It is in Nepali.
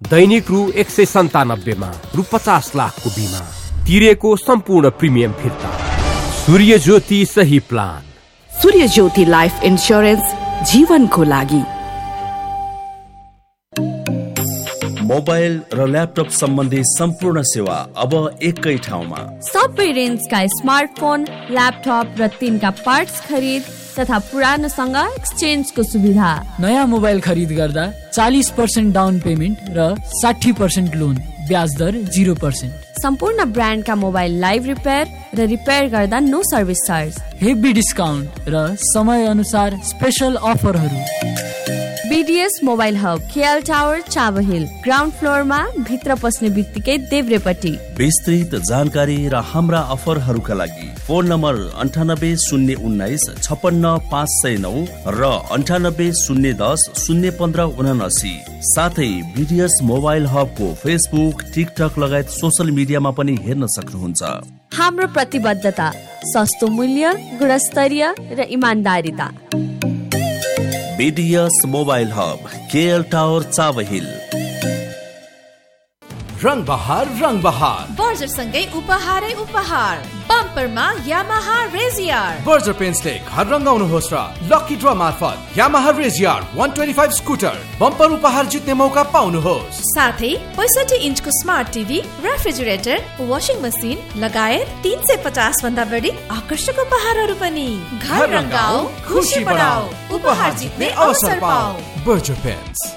दैनिक रु 197 मा रु 50 लाखको बिमा, तिरेको सम्पूर्ण प्रिमियम फिर्ता। सूर्य ज्योति सही प्लान। सूर्य ज्योति लाइफ इन्स्योरेन्स, जीवनको लागि। मोबाइल र ल्यापटप सम्बन्धी सम्पूर्ण सेवा अब एकै ठाउँमा। सबै रेन्जका स्मार्टफोन, ल्यापटप र तिनका पार्ट्स खरिद तथा पुरानोसँग एक्सचेन्जको सुविधा। नयाँ मोबाइल खरिद गर्दा 40% डाउन पेमेन्ट र 60% लोन, ब्याज दर 0%। सम्पूर्ण ब्रान्डका मोबाइल लाइभ रिपेयर र रिपेयर गर्दा no service charge. Heavy discount र समय अनुसार स्पेशल अफरहरू। BDS mobile hub, KL tower, Chabahil, ground फ्लोरमा, भित्र पस्ने बित्तिकै देब्रेपट्टि। विस्तृत जानकारी र हाम्रा अफरहरूका लागि फोन नम्बर 980119 56509 र 980110 01579। साथै BDS मोबाइल हबको फेसबुक, टिकटक लगायत सोशल मिडियामा पनि हेर्न सक्नुहुन्छ। हाम्रो प्रतिबद्धता सस्तो मूल्य, गुणस्तरीय र इमान्दारिता। BDS mobile hub, KL tower, Chabahil. रङ बहार बर्जर सँगै उपहारै उपहार। बम्परमा यामाहा रेजियर। बर्जर पेन्ट्सले घर रङ्गाउनुहोस् र लकी ड्र मार्फत यामाहा रेजियर 125 स्कुटर बम्पर उपहार जित्ने मौका पाउनुहोस्। साथै 65 इन्चको smart TV, refrigerator, washing machine लगायत 350 भन्दा बढी आकर्षक उपहारहरू पनि। घर रङ्गाऊ, खुसी बढाऊ, उपहार जित्ने अवसर पाऊ। Berger paints.